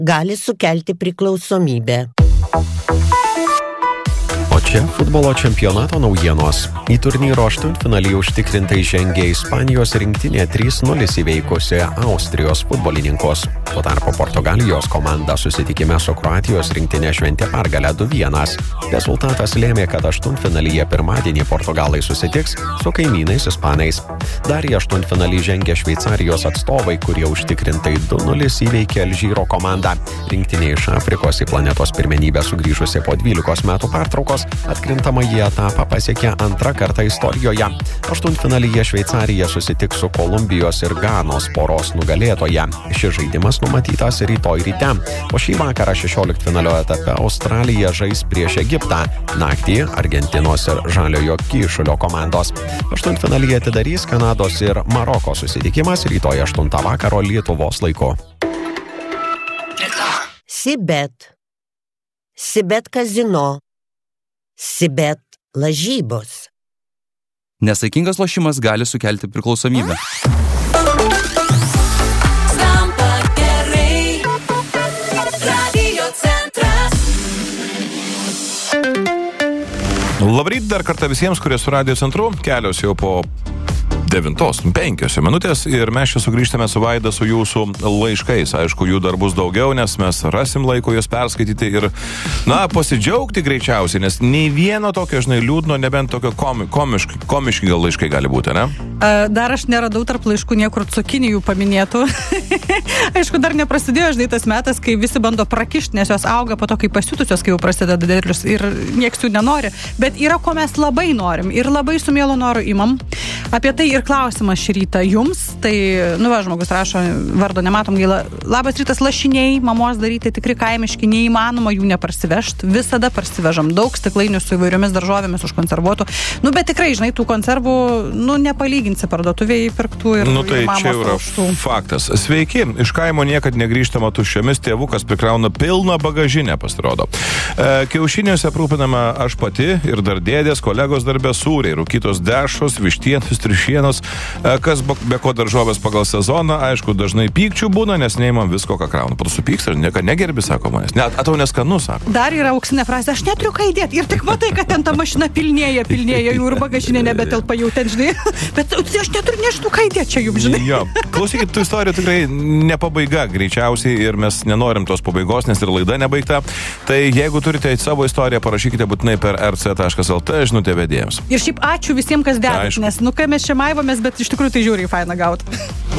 gali sukelti priklausomybę. O čia futbolo čempionato naujienos. Į turnyro aštuntfinalį užtikrintai žengė Ispanijos rinktinė 3-0 įveikusi Austrijos futbolininkus. Tuo tarpu Portugalijos komanda susitikime su Kroatijos rinktinė šventė pergalę 2-1. Rezultatas lėmė, kad aštuntfinalyje pirmadienį Portugalai susitiks su kaimynais Ispanais. Dar į aštuntfinalį žengė Šveicarijos atstovai, kurie užtikrintai 2-0 įveikė Alžyro komandą. Rinktinė iš Afrikos į planetos pirmenybę sugrįžusi po 12 metų pertraukos atkrintamąjį etapą pasiekė antrą kartą istorijoje. Aštuntfinalyje Šveicarija susitiks su Kolumbijos ir Ganos poros nugalėtoja. Šis žaidimas numatytas rytoj ryte. O šį vakarą 16-finalio etape Australija žais prieš Egiptą. Naktį Argentinos ir Žaliojo Kyšulio komandos. Aštuntfinalyje atidarys Kanados ir Maroko susitikimas rytoj 8 vakaro Lietuvos laiku. Sibet kazino. Sibet lažybos. Nesaikingas lošimas gali sukelti priklausomybę. Labryt dar kartą visiems, kurie su Radio Centru, kelios jau po 9:05 minutės ir mes čia sugrįžtame su Vaida su jūsų laiškais. Aišku, jų dar bus daugiau, nes mes rasim laiko juos perskaityti ir, pasidžiaugti greičiausiai, nes nei vieno tokio, liūdno, nebent tokio komiški gal laiškai gali būti, ne? Dar aš neradau tarp laiškų niekur cukinijų paminėtų. Aišku, dar neprasidėjo, tas metas, kai visi bando prakišti, nes jos auga po to, kai pasiutusios, kai jau prasideda derlius ir nieks jų nenori. Bet yra, ko mes labai norim ir labai su mielu noru imam. Apie tai ir klausimas šį rytą jums. Tai, žmogus rašo, vardo nematom gaila. Labas rytas, lašiniai, mamos daryti tikri kaimiški, neįmanoma jų neparsivežti. Visada parsivežam daug stiklainių su įvairiomis daržovėmis užkonservuotų. Bet tikrai, tų konservų, nepalyginsi parduotuvėje įpirktų ir tai mamos čia yra aukštų. Faktas. Sveiki, iš kaimo niekad negrįžtama tuščiomis, tėvukas prikrauna pilną bagažinę, pasirodo. Kiaušiniuose aprūpinama aš pati ir dar dėdės, kolegos darbė sūriai, rūkytos dešros, vištienos, triušienos, kas be ko daržovės pagal sezoną, aišku, dažnai pykčių būna, nes neimam visko, ką krauna. Pat supyks ir nieko negerbi, sako manęs. Atau neskanu, sako. Dar yra auksinė frazė, aš neturiu ką įdėti. Ir tik matai, kad ten ta mašina pilnėja jų ir bagažinė nebetelpa jau ten, Bet aš neturiu nežinau ką įdėti čia jums, Jo, klausykit, tų istorijų tikrai ne pabaiga greičiausiai ir mes nenorim tos pabaigos, nes ir laida nebaigta. Tai jeigu turite savo istoriją, parašykite būtinai per rc.lt žinutę vedėjams. Ir šiaip ačiū visiems, kas dedat, nes, kai mes čia maivomės, bet iš tikrųjų tai žiūri faina gauti.